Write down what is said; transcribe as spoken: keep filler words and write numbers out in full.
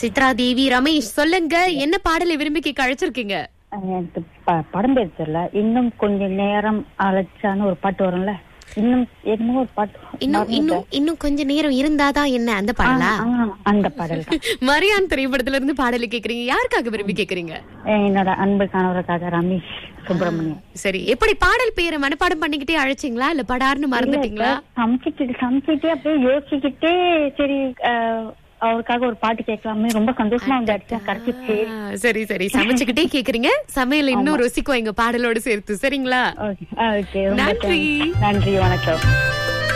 சித்ரா தேவி ரமேஷ், சொல்லுங்க என்ன பாடலை விரும்பி கேட்க அழைச்சிருக்கீங்க? எனக்கு ப- படம் பேர் தெரியல. இன்னும் கொஞ்சம் நேரம் அழைச்சான்னு ஒரு பாட்டு வரும்ல, இன்னும் என்னமோ ஒரு பாட்டு இன்னும் இன்னும் இன்னும் கொஞ்ச நேரம் இருந்தாதான் என்ன, அந்த பாடலா? ஆ, அந்த பாடல் தான். மரியான் திரைப்படத்துல இருந்து பாடலை கேக்குறீங்க. யாருக்காக விரும்பி கேக்குறீங்க? என்னோட அன்பு கணவருக்காக, ரமேஷ் சுப்பிரமணியம். சரி, எப்படி பாடல் பேரை மனப்பாடம் பண்ணிக்கிட்டே அழைச்சிங்களா இல்ல படார்னு மறந்துட்டீங்களா? சமைச்சிட்டு சமைச்சிட்டே அப்படியே யோசிச்சுக்கிட்டே சரி அஹ், அவருக்காக ஒரு பாட்டு கேட்கலாமே, ரொம்ப சந்தோஷமா வந்து அடிச்சா கிடைச்சிச்சு. ஆ, சரி சரி, சமைச்சுக்கிட்டே கேக்குறீங்க. சமையல் இன்னும் ருசிக்கும் எங்க பாடலோடு சேர்த்து. சரிங்களா? ஓகே, ஓகே, ரொம்ப நன்றி. நன்றி, வணக்கம்.